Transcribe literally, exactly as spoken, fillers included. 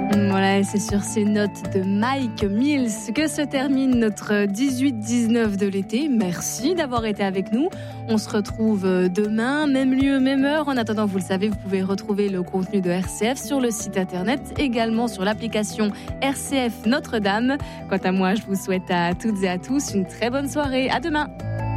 Voilà, et c'est sur ces notes de Mike Mills que se termine notre dix-huit dix-neuf de l'été. Merci d'avoir été avec nous. On se retrouve demain, même lieu, même heure. En attendant, vous le savez, vous pouvez retrouver le contenu de R C F sur le site internet, également sur l'application R C F Notre-Dame. Quant à moi, je vous souhaite à toutes et à tous une très bonne soirée. À demain.